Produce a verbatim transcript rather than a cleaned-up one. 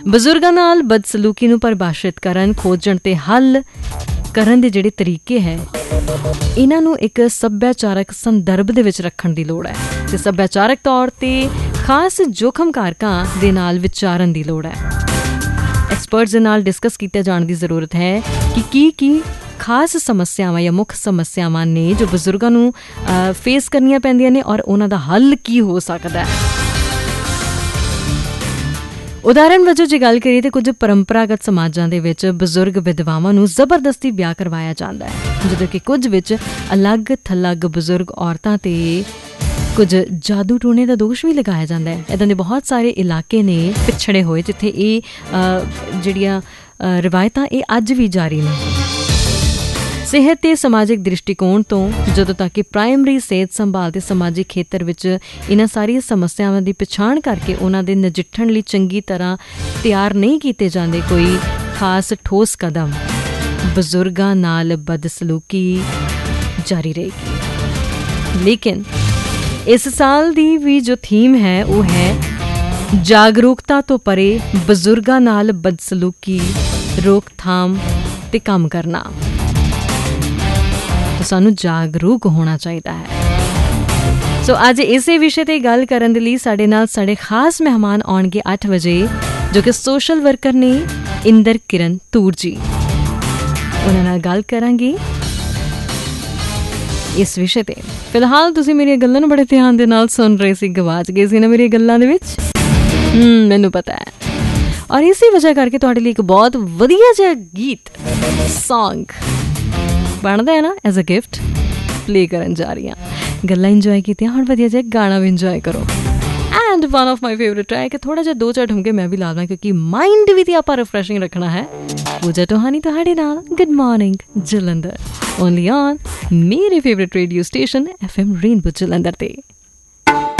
ਬਜ਼ੁਰਗਾਂ ਨਾਲ ਬਦਸਲੂਕੀ ਨੂੰ ਪਰਿਭਾਸ਼ਿਤ ਕਰਨ, ਖੋਜਣ ਤੇ ਹੱਲ ਕਰਨ ਦੇ ਜਿਹੜੇ ਤਰੀਕੇ ਹੈ, ਇਹਨਾਂ ਨੂੰ ਇੱਕ ਸੱਭਿਆਚਾਰਕ ਸੰਦਰਭ ਦੇ ਵਿੱਚ ਰੱਖਣ ਦੀ ਲੋੜ ਹੈ ਤੇ ਸੱਭਿਆਚਾਰਕ ਤੌਰ ਤੇ ਖਾਸ ਜੋਖਮ ਕਾਰਕਾਂ ਦੇ ਨਾਲ ਵਿਚਾਰਨ ਦੀ ਲੋੜ ਹੈ। ਐਕਸਪਰਟਸ ਦੇ ਨਾਲ ਡਿਸਕਸ ਕੀਤੇ ਜਾਣ ਦੀ ਜ਼ਰੂਰਤ ਹੈ ਕਿ ਕੀ ਕੀ ਖਾਸ ਸਮੱਸਿਆਵਾਂ ਜਾਂ ਮੁੱਖ ਸਮੱਸਿਆਵਾਂ ਨੇ ਜੋ ਬਜ਼ੁਰਗਾਂ ਨੂੰ ਫੇਸ ਕਰਨੀਆਂ ਪੈਂਦੀਆਂ ਨੇ ਔਰ ਉਹਨਾਂ ਦਾ ਹੱਲ ਕੀ ਹੋ ਸਕਦਾ ਹੈ। ਉਦਾਹਰਨ ਵਜੋਂ ਜੇ ਗੱਲ ਕਰੀਏ ਤਾਂ ਕੁਝ ਪਰੰਪਰਾਗਤ ਸਮਾਜਾਂ ਦੇ ਵਿੱਚ ਬਜ਼ੁਰਗ ਵਿਧਵਾਵਾਂ ਨੂੰ ਜ਼ਬਰਦਸਤੀ ਵਿਆਹ ਕਰਵਾਇਆ ਜਾਂਦਾ ਹੈ, ਜਦੋਂ ਕਿ ਕੁਝ ਵਿੱਚ ਅਲੱਗ ਥਲੱਗ ਬਜ਼ੁਰਗ ਔਰਤਾਂ 'ਤੇ ਕੁਝ ਜਾਦੂ ਟੂਣੇ ਦਾ ਦੋਸ਼ ਵੀ ਲਗਾਇਆ ਜਾਂਦਾ ਹੈ। ਇੱਦਾਂ ਦੇ ਬਹੁਤ ਸਾਰੇ ਇਲਾਕੇ ਨੇ ਪਿਛੜੇ ਹੋਏ ਜਿੱਥੇ ਇਹ ਜਿਹੜੀਆਂ ਰਿਵਾਇਤਾਂ ਇਹ ਅੱਜ ਵੀ ਜਾਰੀ ਨੇ। ਸਿਹਤ ਤੇ ਸਮਾਜਿਕ ਦ੍ਰਿਸ਼ਟੀਕੋਣ ਤੋਂ ਜਦੋਂ ਤੱਕ ਕਿ ਪ੍ਰਾਇਮਰੀ ਸਿਹਤ ਸੰਭਾਲ ਦੇ ਸਮਾਜਿਕ ਖੇਤਰ ਵਿੱਚ ਇਹਨਾਂ ਸਾਰੀਆਂ ਸਮੱਸਿਆਵਾਂ ਦੀ ਪਛਾਣ ਕਰਕੇ ਉਹਨਾਂ ਦੇ ਨਜਿੱਠਣ ਲਈ ਚੰਗੀ ਤਰ੍ਹਾਂ ਤਿਆਰ ਨਹੀਂ ਕੀਤੇ ਜਾਂਦੇ ਕੋਈ ਖਾਸ ਠੋਸ ਕਦਮ, ਬਜ਼ੁਰਗਾਂ ਨਾਲ ਬਦਸਲੂਕੀ ਜਾਰੀ ਰਹੇਗੀ। ਲੇਕਿਨ ਇਸ ਸਾਲ ਦੀ ਵੀ ਜੋ ਥੀਮ ਹੈ ਉਹ ਹੈ ਜਾਗਰੂਕਤਾ ਤੋਂ ਪਰੇ ਬਜ਼ੁਰਗਾਂ ਨਾਲ ਬਦਸਲੂਕੀ, ਰੋਕਥਾਮ ਤੇ ਕੰਮ ਕਰਨਾ। ਸਾਨੂੰ ਜਾਗਰੂਕ ਹੋਣਾ ਚਾਹੀਦਾ ਹੈ। ਸੋ ਅੱਜ ਇਸੇ ਵਿਸ਼ੇ ਤੇ ਗੱਲ ਕਰਨ ਦੇ ਲਈ ਸਾਡੇ ਨਾਲ ਸਾਡੇ ਖਾਸ ਮਹਿਮਾਨ ਆਉਣਗੇ ਅੱਠ ਵਜੇ, ਜੋ ਕਿ ਸੋਸ਼ਲ ਵਰਕਰ ਨੇ ਇੰਦਰ ਕਿਰਨ ਧੂਰ ਜੀ। ਉਹਨਾਂ ਨਾਲ ਗੱਲ ਕਰਾਂਗੇ ਇਸ ਵਿਸ਼ੇ ਤੇ। ਫਿਲਹਾਲ ਤੁਸੀਂ ਮੇਰੀਆਂ ਗੱਲਾਂ ਨੂੰ ਬੜੇ ਧਿਆਨ ਦੇ ਨਾਲ ਸੁਣ ਰਹੇ ਸੀ, ਗਵਾਚ ਗਏ ਸੀ ਨਾ ਮੇਰੀਆਂ ਗੱਲਾਂ ਦੇ ਵਿੱਚ। ਹਮ ਮੈਨੂੰ ਪਤਾ ਹੈ, ਔਰ ਇਸੇ ਵਜ੍ਹਾ ਕਰਕੇ ਤੁਹਾਡੇ ਲਈ ਇੱਕ ਬਹੁਤ ਵਧੀਆ ਜਿਹਾ ਗੀਤ ਸੌਂਗ ਬਣਦਾ ਹੈ ਨਾ ਐਜ਼ ਅ ਗਿਫਟ ਪਲੇ ਕਰਨ ਜਾ ਰਹੀ ਹਾਂ। ਗੱਲਾਂ ਇੰਜੋਏ ਕੀਤੀਆਂ, ਹੁਣ ਵਧੀਆ ਜਿਹਾ ਗਾਣਾ ਵੀ ਇੰਜੋਏ ਕਰੋ। And one of my favourite track ਥੋੜਾ ਜਿਹਾ ਦੋ ਚਾਰ ਠੁਮਕੇ ਮੈਂ ਵੀ ਲਾ ਦਾਂ ਕਿਉਂਕਿ ਮਾਈਂਡ ਵੀ ਤੇ ਆਪਾਂ ਰਿਫਰੈਸ਼ਿੰਗ ਰੱਖਣਾ ਹੈ। ਪੂਜਾ ਟੋਹਾਨੀ ਤੁਹਾਡੇ ਨਾਲ। Good morning Jalandhar, only on ਮੇਰੇ favourite radio station F M rainbow Jalandhar ਤੇ।